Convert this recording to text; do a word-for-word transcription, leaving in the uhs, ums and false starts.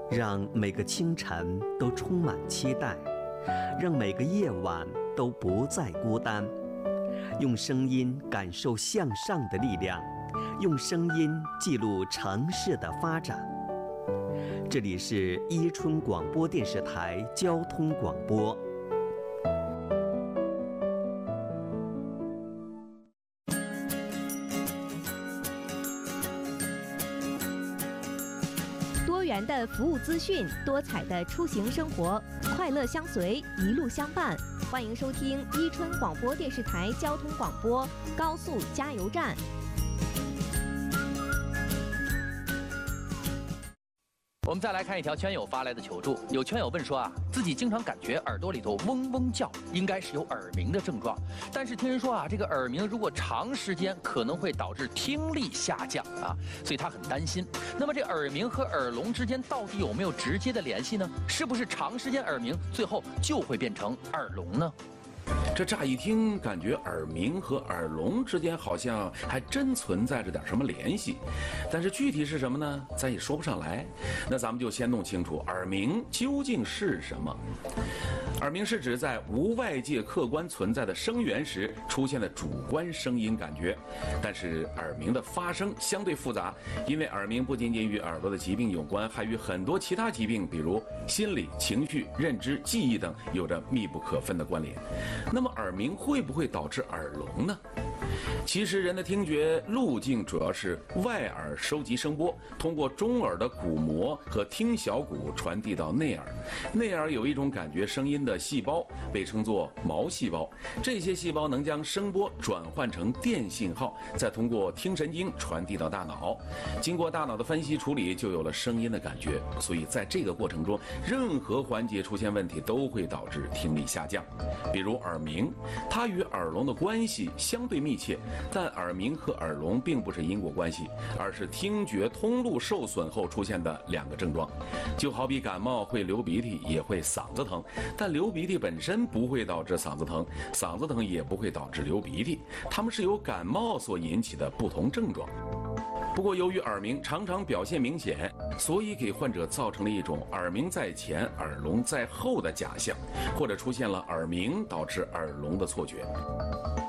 让每个清晨都充满期待，让每个夜晚都不再孤单。用声音感受向上的力量，用声音记录城市的发展。这里是伊春广播电视台交通广播。 多元的服务资讯，多彩的出行生活，快乐相随，一路相伴。欢迎收听伊春广播电视台交通广播高速加油站。 我们再来看一条圈友发来的求助，有圈友问说啊，自己经常感觉耳朵里头嗡嗡叫，应该是有耳鸣的症状，但是听人说啊，这个耳鸣如果长时间可能会导致听力下降啊，所以他很担心。那么这耳鸣和耳聋之间到底有没有直接的联系呢？是不是长时间耳鸣最后就会变成耳聋呢？ 这乍一听，感觉耳鸣和耳聋之间好像还真存在着点什么联系，但是具体是什么呢？咱也说不上来。那咱们就先弄清楚耳鸣究竟是什么。耳鸣是指在无外界客观存在的声源时出现的主观声音感觉。但是耳鸣的发生相对复杂，因为耳鸣不仅仅与耳朵的疾病有关，还与很多其他疾病，比如心理、情绪、认知、记忆等有着密不可分的关联。那么耳鸣会不会导致耳聋呢？其实人的听觉路径主要是外耳收集声波，通过中耳的鼓膜和听小骨传递到内耳。内耳有一种感觉声音的细胞，被称作毛细胞。这些细胞能将声波转换成电信号，再通过听神经传递到大脑。经过大脑的分析处理，就有了声音的感觉。所以在这个过程中，任何环节出现问题都会导致听力下降。比如耳鸣，它与耳聋的关系相对密切，但耳鸣和耳聋并不是因果关系，而是听觉通路受损后出现的两个症状。就好比感冒会流鼻涕，也会嗓子疼，但流鼻涕本身不会导致嗓子疼，嗓子疼也不会导致流鼻涕，它们是由感冒所引起的不同症状。不过由于耳鸣常常表现明显，所以给患者造成了一种耳鸣在前耳聋在后的假象，或者出现了耳鸣导致耳聋的错觉。